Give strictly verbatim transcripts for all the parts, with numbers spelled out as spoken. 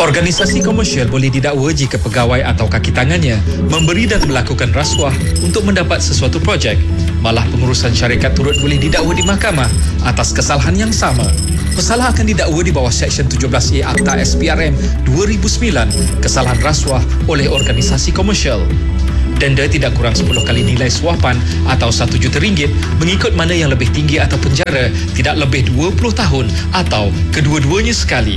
Organisasi komersial boleh didakwa jika pegawai atau kaki tangannya memberi dan melakukan rasuah untuk mendapat sesuatu projek. Malah pengurusan syarikat turut boleh didakwa di mahkamah atas kesalahan yang sama. Pesalah akan didakwa di bawah Seksyen tujuh belas A Akta S P R M dua ribu sembilan, kesalahan rasuah oleh organisasi komersial. Denda tidak kurang sepuluh kali nilai suapan atau satu juta ringgit mengikut mana yang lebih tinggi atau penjara tidak lebih dua puluh tahun atau kedua-duanya sekali.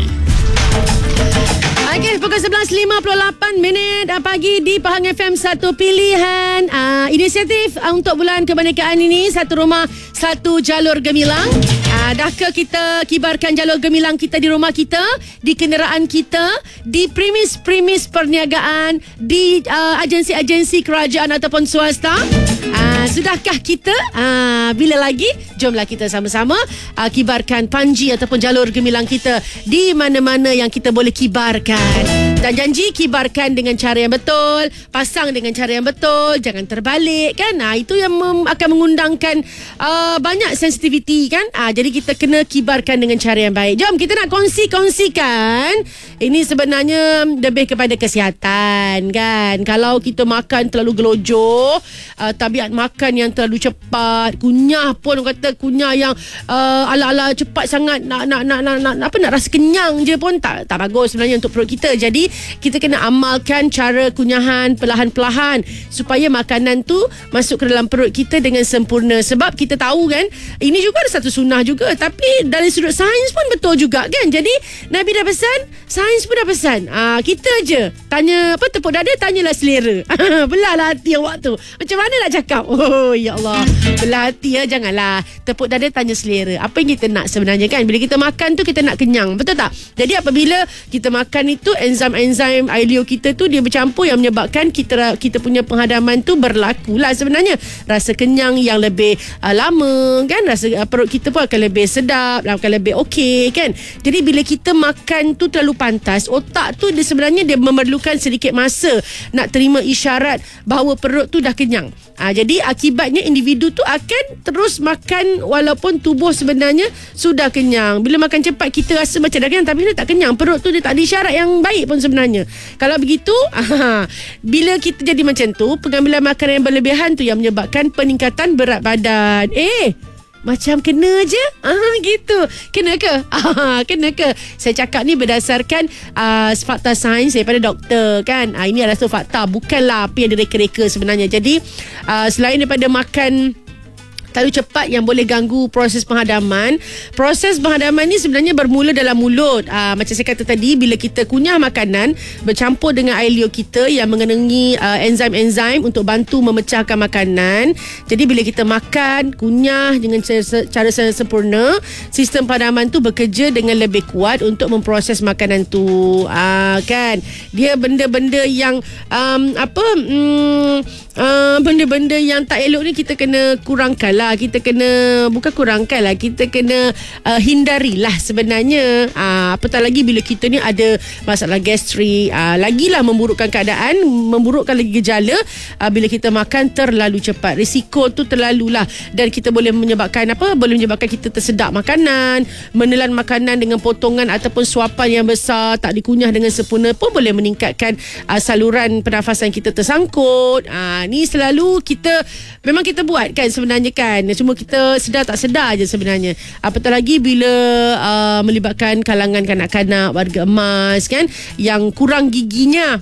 Okey, pukul sebelas lima puluh lapan minit pagi di Pahang F M, satu pilihan uh, inisiatif uh, untuk bulan kemerdekaan ini, satu rumah satu jalur gemilang. Uh, dah ke kita kibarkan jalur gemilang kita di rumah kita, di kenderaan kita, di premis-premis perniagaan, di uh, agensi-agensi kerajaan ataupun swasta? Uh, sudahkah kita? Uh, bila lagi? Jomlah kita sama-sama uh, kibarkan panji ataupun jalur gemilang kita di mana-mana yang kita boleh kibarkan. Dan janji kibarkan dengan cara yang betul, pasang dengan cara yang betul, jangan terbalik kan. Nah, itu yang mem- akan mengundangkan uh, banyak sensitiviti kan. Ah, jadi kita kena kibarkan dengan cara yang baik. Jom kita nak kongsi-kongsikan. Ini sebenarnya lebih kepada kesihatan kan. Kalau kita makan terlalu gelojoh, uh, tabiat makan yang terlalu cepat, kunyah pun orang kata kunyah yang uh, ala-ala cepat sangat, nak nak nak nak, nak apa nak rasa kenyang je pun tak tak bagus sebenarnya untuk perut kita. Jadi kita kena amalkan cara kunyahan perlahan-perlahan supaya makanan tu masuk ke dalam perut kita dengan sempurna. Sebab kita tahu kan, ini juga ada satu sunnah juga, tapi dari sudut sains pun betul juga kan. Jadi Nabi dah pesan, sains pun dah pesan. Aa, kita je tanya apa, tepuk dada, tanyalah selera. Belahlah hati awak tu. Macam mana nak cakap? Oh ya Allah, belah hati ya, janganlah tepuk dada, tanya selera. Apa yang kita nak sebenarnya kan? Bila kita makan tu kita nak kenyang, betul tak? Jadi apabila kita makan itu, enzim-enzim ailio kita tu dia bercampur yang menyebabkan kita kita punya penghadaman tu berlakulah sebenarnya rasa kenyang yang lebih uh, lama kan, rasa uh, perut kita pun akan lebih sedap, akan lebih okey kan. Jadi bila kita makan tu terlalu pantas, otak tu dia sebenarnya dia memerlukan sedikit masa nak terima isyarat bahawa perut tu dah kenyang. Uh, jadi akibatnya individu tu akan terus makan walaupun tubuh sebenarnya sudah kenyang. Bila makan cepat kita rasa macam dah kenyang tapi dia tak kenyang, perut tu dia tak ada isyarat yang baik pun sebenarnya. Kalau begitu, aha, bila kita jadi macam tu, pengambilan makanan yang berlebihan tu yang menyebabkan peningkatan berat badan. Eh, macam kena je. Ah, gitu. Kena ke? Ah, kena ke? Saya cakap ni berdasarkan uh, fakta sains daripada doktor kan. Ah, ini adalah satu fakta, bukanlah apa yang direka-reka sebenarnya. Jadi, uh, selain daripada makan terlalu cepat yang boleh ganggu proses penghadaman. Proses penghadaman ni sebenarnya bermula dalam mulut. Aa, macam saya kata tadi, bila kita kunyah makanan bercampur dengan ailio kita yang mengenangi uh, enzim-enzim untuk bantu memecahkan makanan. Jadi bila kita makan, kunyah dengan cara, cara sempurna, sistem penghadaman tu bekerja dengan lebih kuat untuk memproses makanan tu. Aa, kan? Dia benda-benda yang um, apa um, uh, benda-benda yang tak elok ni kita kena kurangkan lah. Kita kena, bukan kurangkan lah, kita kena uh, hindarilah sebenarnya. uh, Apatah lagi bila kita ni ada masalah gastrik, uh, lagilah memburukkan keadaan, memburukkan lagi gejala uh, bila kita makan terlalu cepat. Risiko tu terlalulah, dan kita boleh menyebabkan apa, boleh menyebabkan kita tersedak makanan, menelan makanan dengan potongan ataupun suapan yang besar, tak dikunyah dengan sempurna pun boleh meningkatkan uh, saluran pernafasan kita tersangkut. uh, Ni selalu kita, memang kita buat kan sebenarnya kan, cuma kita sedar tak sedar je sebenarnya. Apatah lagi bila uh, melibatkan kalangan kanak-kanak, warga emas kan, yang kurang giginya.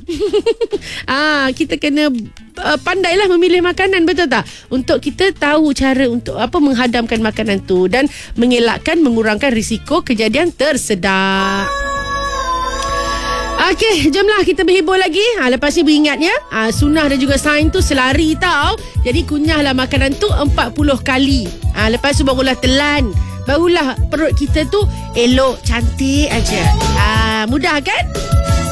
ah, kita kena uh, pandailah memilih makanan, betul tak? Untuk kita tahu cara untuk apa menghadamkan makanan tu dan mengelakkan, mengurangkan risiko kejadian tersedak. Okey, jomlah kita berhibur lagi. Ha, lepas ni beringat ya, ha, sunnah dan juga sains tu selari tau. Jadi kunyahlah makanan tu empat puluh kali. Ha, lepas tu barulah telan. Barulah perut kita tu elok, cantik aja. Ha, mudah kan?